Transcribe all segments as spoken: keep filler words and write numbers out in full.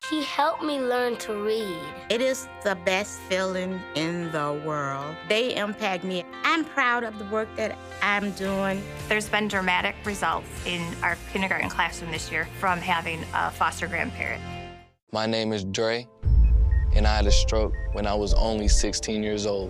He helped me learn to read. It is the best feeling in the world. They impact me. I'm proud of the work that I'm doing. There's been dramatic results in our kindergarten classroom this year from having a foster grandparent. My name is Dre, and I had a stroke when I was only sixteen years old.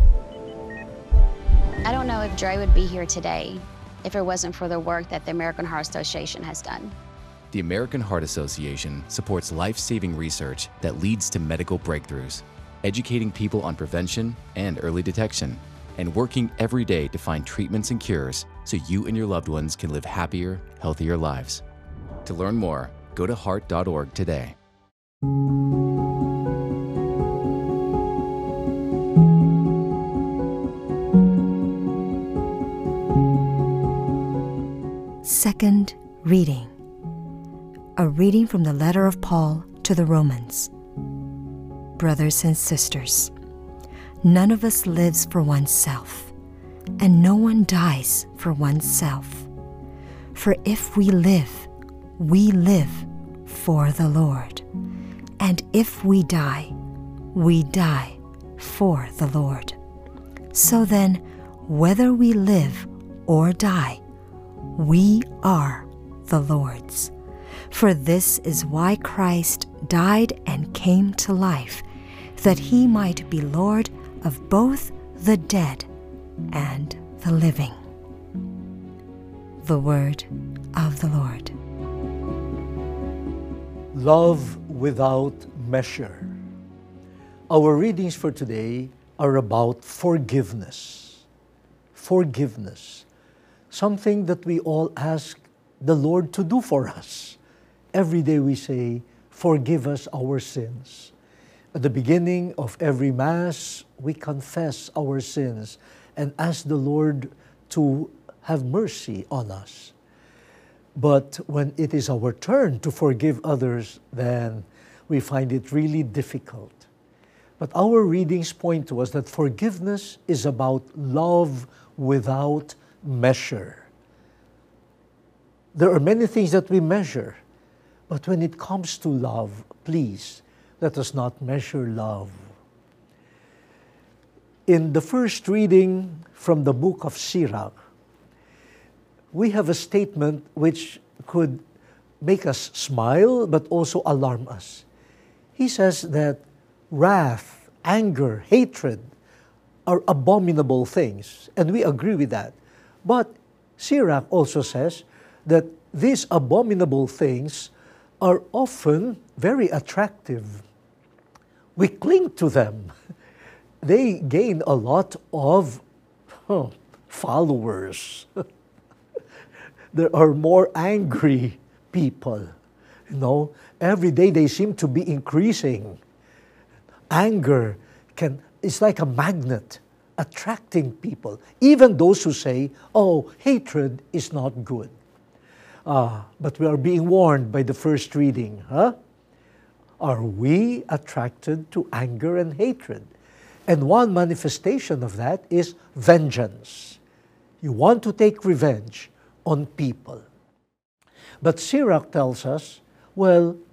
I don't know if Dre would be here today if it wasn't for the work that the American Heart Association has done. The American Heart Association supports life-saving research that leads to medical breakthroughs, educating people on prevention and early detection, and working every day to find treatments and cures so you and your loved ones can live happier, healthier lives. To learn more, go to heart dot org today. Second reading. A reading from the letter of Paul to the Romans. Brothers and sisters, none of us lives for oneself, and no one dies for oneself. For if we live, we live for the Lord. And if we die, we die for the Lord. So then, whether we live or die, we are the Lord's. For this is why Christ died and came to life, that he might be Lord of both the dead and the living. The word of the Lord. Love without measure. Our readings for today are about forgiveness. Forgiveness. Something that we all ask the Lord to do for us. Every day we say, forgive us our sins. At the beginning of every Mass, we confess our sins and ask the Lord to have mercy on us. But when it is our turn to forgive others, then we find it really difficult. But our readings point to us that forgiveness is about love without measure. There are many things that we measure. But when it comes to love, please, let us not measure love. In the first reading from the book of Sirach, we have a statement which could make us smile, but also alarm us. He says that wrath, anger, hatred are abominable things, and we agree with that. But Sirach also says that these abominable things are often very attractive. We cling to them. They gain a lot of huh, followers. There are more angry people. You know, every day they seem to be increasing. Anger can, it's like a magnet attracting people, even those who say, oh, hatred is not good. Ah, but we are being warned by the first reading, huh? Are we attracted to anger and hatred? And one manifestation of that is vengeance. You want to take revenge on people. But Sirach tells us, well,